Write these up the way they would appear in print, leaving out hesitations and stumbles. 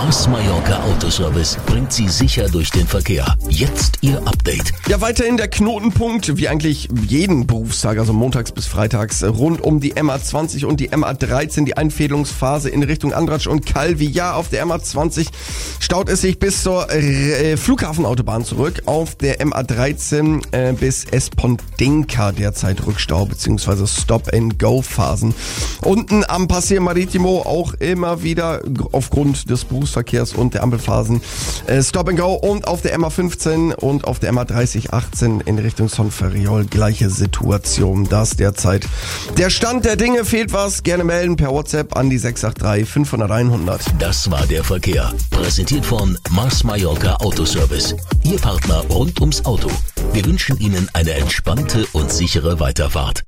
Mars Mallorca Autoservice bringt Sie sicher durch den Verkehr. Jetzt Ihr Update. Ja, weiterhin der Knotenpunkt, wie eigentlich jeden Berufstag, also montags bis freitags, rund um die MA20 und die MA13, die Einfädelungsphase in Richtung Andratsch und Calvi. Ja, auf der MA20 staut es sich bis zur Flughafenautobahn zurück. Auf der MA13 bis Espondenca derzeit Rückstau bzw. Stop-and-Go-Phasen. Unten am Passeio Marittimo auch immer wieder aufgrund des Berufsverkehrs und der Ampelphasen Stop-and-Go, und auf der MA15 und auf der MA30/18 in Richtung Son Ferriol gleiche Situation. Das derzeit der Stand der Dinge. Fehlt was? Gerne melden per WhatsApp an die 683 500 100. Das war der Verkehr. Präsentiert von Mars Mallorca Autoservice. Ihr Partner rund ums Auto. Wir wünschen Ihnen eine entspannte und sichere Weiterfahrt.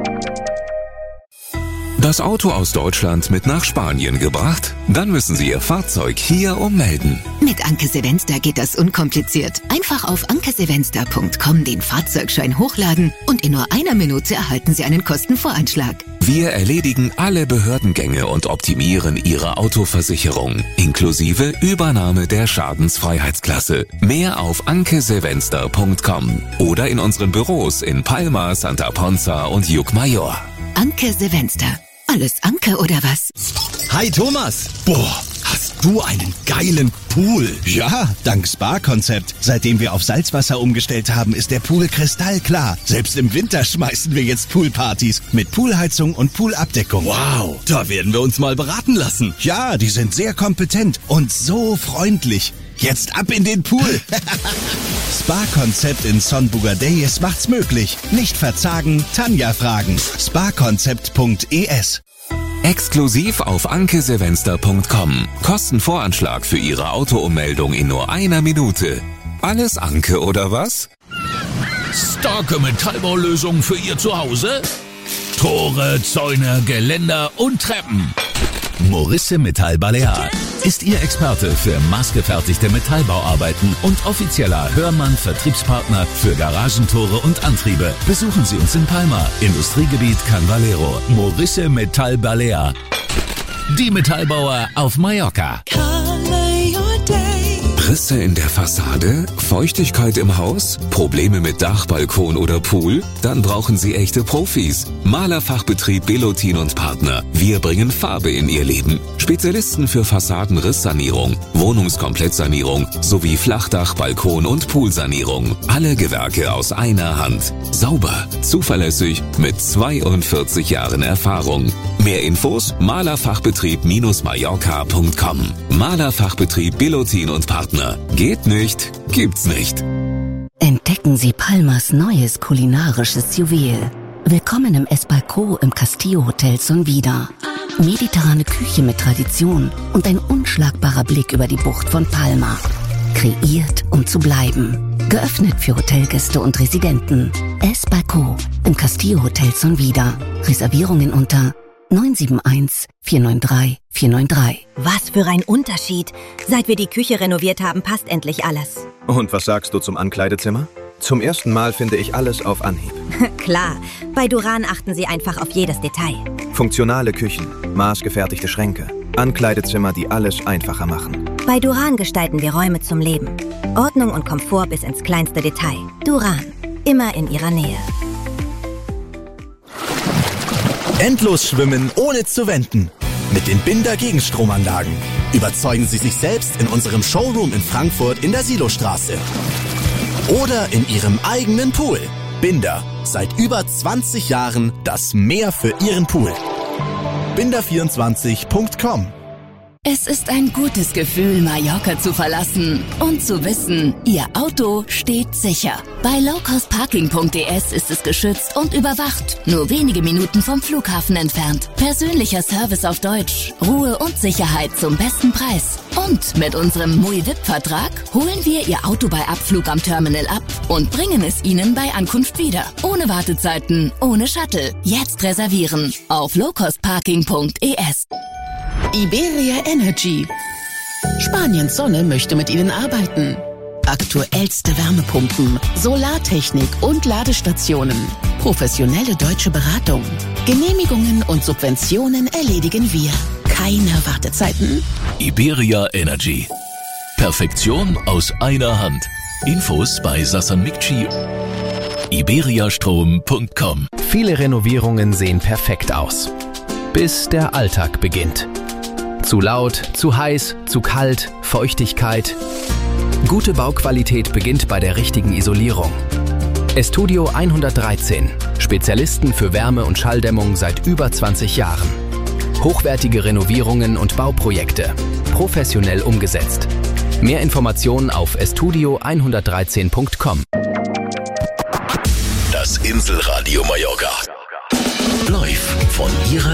Das Auto aus Deutschland mit nach Spanien gebracht? Dann müssen Sie Ihr Fahrzeug hier ummelden. Mit Anke Sevenster geht das unkompliziert. Einfach auf ankesevenster.com den Fahrzeugschein hochladen und in nur einer Minute erhalten Sie einen Kostenvoranschlag. Wir erledigen alle Behördengänge und optimieren Ihre Autoversicherung, inklusive Übernahme der Schadensfreiheitsklasse. Mehr auf ankesevenster.com oder in unseren Büros in Palma, Santa Ponza und Llucmajor. Anke Sevenster. Alles Anke oder was? Hi Thomas. Boah, hast du einen geilen Pool. Ja, dank Spa-Konzept. Seitdem wir auf Salzwasser umgestellt haben, ist der Pool kristallklar. Selbst im Winter schmeißen wir jetzt Poolpartys mit Poolheizung und Poolabdeckung. Wow, da werden wir uns mal beraten lassen. Ja, die sind sehr kompetent und so freundlich. Jetzt ab in den Pool. Spa-Konzept in Son Bugadeyes macht's möglich. Nicht verzagen, Tanja fragen. Sparkonzept.es. Exklusiv auf ankesevenster.com. Kostenvoranschlag für Ihre Autoummeldung in nur einer Minute. Alles Anke oder was? Starke Metallbaulösung für Ihr Zuhause? Tore, Zäune, Geländer und Treppen. Morisse Metall Balear ist Ihr Experte für maßgefertigte Metallbauarbeiten und offizieller Hörmann-Vertriebspartner für Garagentore und Antriebe. Besuchen Sie uns in Palma, Industriegebiet Can Valero. Morisse Metall Balear. Die Metallbauer auf Mallorca. Risse in der Fassade? Feuchtigkeit im Haus? Probleme mit Dach, Balkon oder Pool? Dann brauchen Sie echte Profis. Malerfachbetrieb Belotin und Partner. Wir bringen Farbe in Ihr Leben. Spezialisten für Fassadenrisssanierung, Wohnungskomplettsanierung sowie Flachdach, Balkon und Poolsanierung. Alle Gewerke aus einer Hand. Sauber, zuverlässig, mit 42 Jahren Erfahrung. Mehr Infos malerfachbetrieb-mallorca.com. Malerfachbetrieb Belotin und Partner. Geht nicht, gibt's nicht. Entdecken Sie Palmas neues kulinarisches Juwel. Willkommen im Esbalco im Castillo Hotel Son Vida. Mediterrane Küche mit Tradition und ein unschlagbarer Blick über die Bucht von Palma. Kreiert, um zu bleiben. Geöffnet für Hotelgäste und Residenten. Esbalco im Castillo Hotel Son Vida. Reservierungen unter 971 493 493. Was für ein Unterschied. Seit wir die Küche renoviert haben, passt endlich alles. Und was sagst du zum Ankleidezimmer? Zum ersten Mal finde ich alles auf Anhieb. Klar, bei Duran achten sie einfach auf jedes Detail. Funktionale Küchen, maßgefertigte Schränke, Ankleidezimmer, die alles einfacher machen. Bei Duran gestalten wir Räume zum Leben. Ordnung und Komfort bis ins kleinste Detail. Duran, immer in ihrer Nähe. Endlos schwimmen, ohne zu wenden. Mit den Binder Gegenstromanlagen. Überzeugen Sie sich selbst in unserem Showroom in Frankfurt in der Silostraße. Oder in Ihrem eigenen Pool. Binder. Seit über 20 Jahren das Meer für Ihren Pool. Binder24.com. Es ist ein gutes Gefühl, Mallorca zu verlassen und zu wissen, Ihr Auto steht sicher. Bei lowcostparking.es ist es geschützt und überwacht, nur wenige Minuten vom Flughafen entfernt. Persönlicher Service auf Deutsch, Ruhe und Sicherheit zum besten Preis. Und mit unserem MUI-VIP-Vertrag holen wir Ihr Auto bei Abflug am Terminal ab und bringen es Ihnen bei Ankunft wieder. Ohne Wartezeiten, ohne Shuttle. Jetzt reservieren auf lowcostparking.es. Iberia Energy. Spaniens Sonne möchte mit Ihnen arbeiten. Aktuellste Wärmepumpen, Solartechnik und Ladestationen. Professionelle deutsche Beratung. Genehmigungen und Subventionen erledigen wir. keine Wartezeiten. Iberia Energy. Perfektion aus einer Hand. Infos bei Sassan Mikci. iberiastrom.com. Viele Renovierungen sehen perfekt aus. Bis der Alltag beginnt. Zu laut, zu heiß, zu kalt, Feuchtigkeit. Gute Bauqualität beginnt bei der richtigen Isolierung. Estudio 113. Spezialisten für Wärme- und Schalldämmung seit über 20 Jahren. Hochwertige Renovierungen und Bauprojekte. Professionell umgesetzt. Mehr Informationen auf estudio113.com. Das Inselradio Mallorca. Live von Ihrer